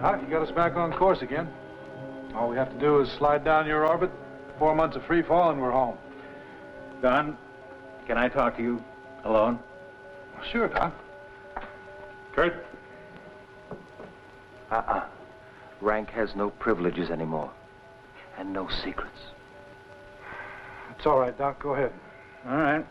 Doc, you got us back on course again. All we have to do is slide down your orbit, 4 months of free fall, and we're home. Don, can I talk to you alone? Sure, Doc. Kurt? Rank has no privileges anymore. And no secrets. It's all right, Doc. Go ahead. All right.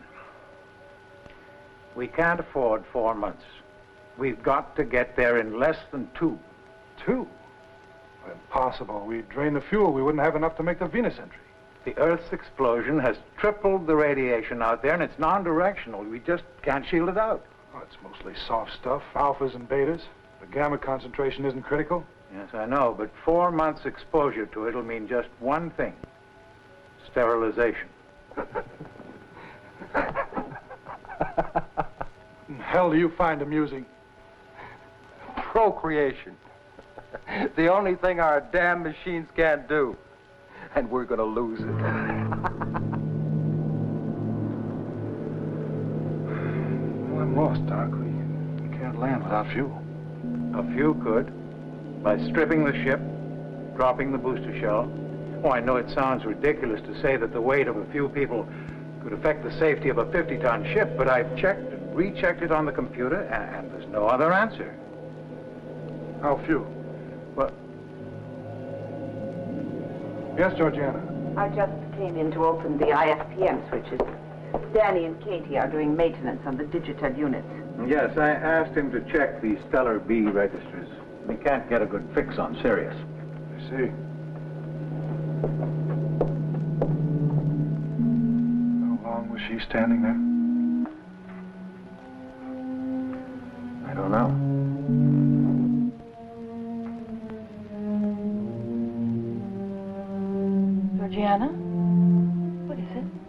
We can't afford 4 months. We've got to get there in less than 2. 2? Impossible. We drain the fuel. We wouldn't have enough to make the Venus entry. The Earth's explosion has tripled the radiation out there, and it's non-directional. We just can't shield it out. Oh, it's mostly soft stuff, alphas and betas. The gamma concentration isn't critical. Yes, I know, but 4 months exposure to it'll mean just one thing. Sterilization. What the hell do you find amusing? Procreation. The only thing our damn machines can't do. And we're gonna lose it. Well, I'm lost, Doc. We can't land without fuel. A few could. By stripping the ship, dropping the booster shell. Oh, I know it sounds ridiculous to say that the weight of a few people could affect the safety of a 50-ton ship, but I've checked and rechecked it on the computer, and there's no other answer. How few? Well, yes, Georgiana. I just came in to open the IFPM switches. Danny and Katie are doing maintenance on the digital units. yes, I asked him to check the Stellar B registers. We can't get a good fix on Sirius. I see. How long was she standing there? I don't know. Georgiana? What is it?